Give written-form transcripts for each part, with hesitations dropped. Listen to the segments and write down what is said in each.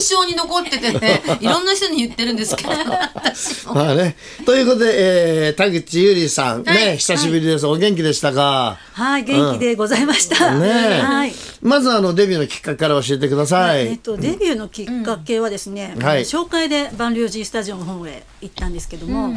象に残っててね、いろんな人に言ってるんですけど私も。 まあね、ということで、田口由里さん、ね、久しぶりです。お元気でしたか？ はい、元気でございました。はい。 まずデビューのきっかけから教えてください。 デビューのきっかけはですね、紹介でバンリュージースタジオの方へ行ったんですけども、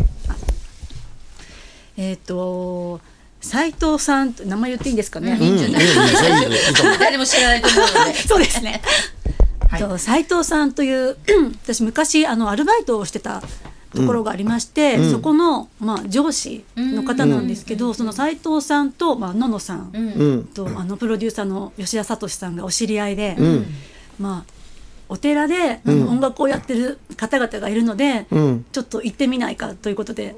斉藤さん、名前言っていいんですかね。 誰も知らないと思うので。 そうですね。斉藤さんという私昔アルバイトをしてたところがありまして、そこの上司の方なんですけど、その斉藤さんとののさんとプロデューサーの吉田聡さんがお知り合いで、お寺で音楽をやってる方々がいるので、ちょっと行ってみないかということで。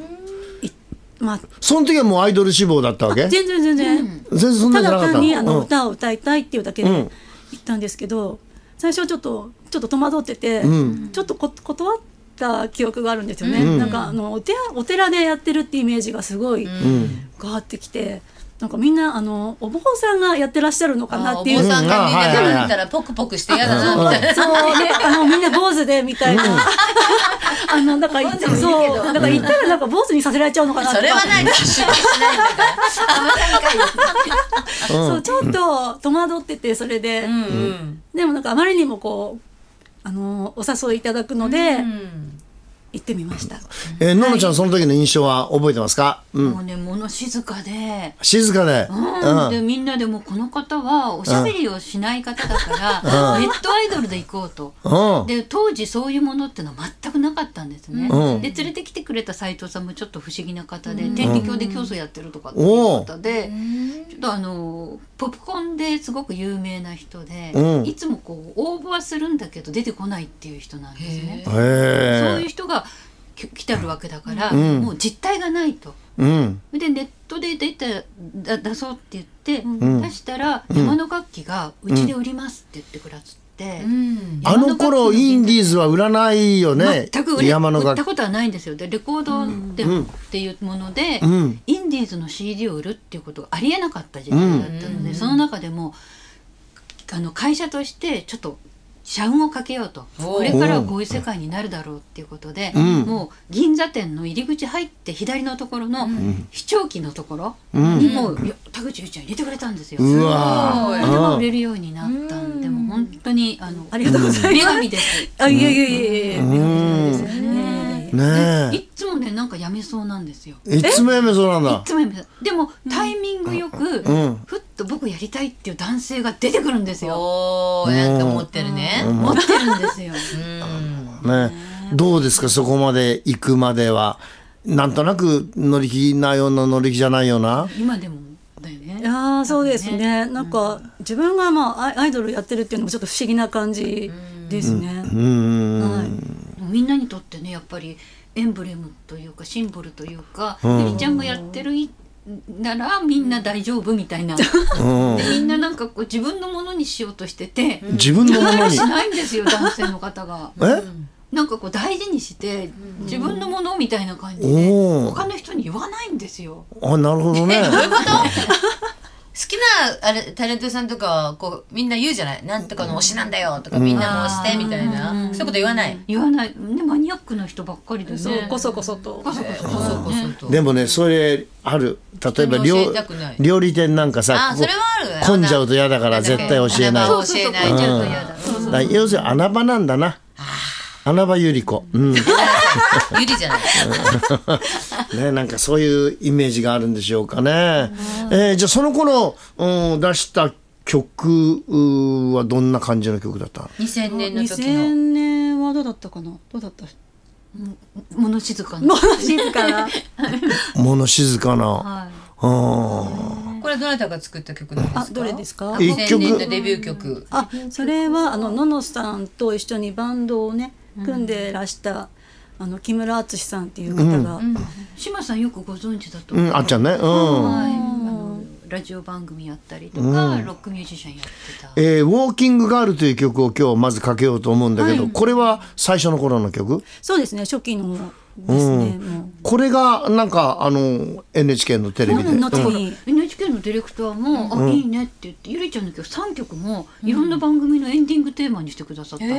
その時はもうアイドル志望だったわけ？ 全然そんなじゃなかった。 ただ単に歌を歌いたいっていうだけで行ったんですけど、最初ちょっと戸惑ってて、ちょっと断った記憶があるんですよね。なんかお寺でやってるってイメージがすごいガーってきて、なんかみんなお坊さんがやってらっしゃるのかなっていう。 お坊さんがみんなで見たらポクポクして嫌だなみたいな。 そうでみんな坊主でみたいな。だから行ったらなんか坊主にさせられちゃうのかなとか。 それはないです。しないんだから。 そうちょっと戸惑ってて、それで、でもなんかあまりにもお誘いいただくので行ってみました。 ののちゃん、その時の印象は覚えてますか？ もうね、物静かで、 でみんなでもこの方はおしゃべりをしない方だから、ネットアイドルで行こうと。で当時そういうものってのは全くなかったんですね。で連れてきてくれた斉藤さんもちょっと不思議な方で、天理教で教祖やってるとかっていう方で、ちょっとポップコーンですごく有名な人で、いつも応募はするんだけど出てこないっていう人なんですね。そういう人が来てるわけだから、もう実体がないと。でネットで出そうって言って、出したら山の楽器がうちで売りますって言ってくださって、 あの頃インディーズは売らないよね。 全く売ったことはないんですよ。でレコードでっていうもので、インディーズの CD を売るっていうことがありえなかった時代だったので、その中でも会社としてちょっと社運をかけようと、これからはこういう世界になるだろうっていうことで、もう銀座店の入り口入って左のところの視聴器のところにも田口由里ちゃん入れてくれたんですよ。 うわでも売れるようになったんで、も本当にありがとうございます。 女神です。 いえ女神ですね。 いつもね、なんかやめそうなんですよ。 いつもやめそうなんだ。 いつもやめそう。でもタイミングよくふっと僕やりたいっていう男性が出てくるんですよ。 なんか持ってるね。 持ってるんですよ。 どうですか、そこまで行くまでは。なんとなく乗り気なような乗り気じゃないような。 今でもだよね。 いやそうですね。なんか自分がアイドルやってるっていうのもちょっと不思議な感じですね。 みんなにとってね、やっぱりエンブレムというかシンボルというか、ゆりちゃんがやってるならみんな大丈夫みたいな。でみんななんか自分のものにしようとしてて、 自分のものにしないんですよ、男性の方が。なんか大事にして自分のものみたいな感じで他の人に言わないんですよ。 なるほどね。 どういうこと？好きなタレントさんとかみんな言うじゃない、なんとかの推しなんだよとか、みんなも推してみたいな、そういうこと言わないね。マニアックな人ばっかりでね、 こそこそと。 でもね、それある。例えば料理店なんかさ、混んじゃうと嫌だから絶対教えない。 教えないちゃうと嫌だ。 要するに穴場なんだな。穴場ゆり子。 ゆりじゃないね、なんかそういうイメージがあるんでしょうかね。じゃあその頃出した曲はどんな感じの曲だった？ 2000 年の時の。 2000年はどうだったかな。どうだった？ 物静かな。 物静かな。 物静かな。 これはどなたが作った曲なんですか？ どれですか ？2000年のデビュー曲。 それはののさんと一緒にバンドをね組んでらした木村敦さんっていう方が、 島さんよくご存知だと思う。 あっちゃんね。 ラジオ番組やったりとか、ロックミュージシャンやってた。 ウォーキングガールという曲を今日まずかけようと思うんだけど、これは最初の頃の曲？ そうですね、初期のですね。 これがなんかNHK のテレビで。 NHK のディレクターもいいねって言って、ゆりちゃんの曲3曲もいろんな番組のエンディングテーマにしてくださったんで